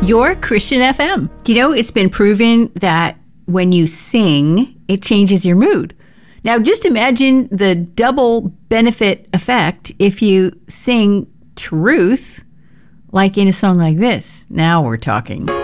Your Christian FM. It's been proven that when you sing, it changes your mood. Now, just imagine the double benefit effect if you sing truth, like in a song like this. Now we're talking.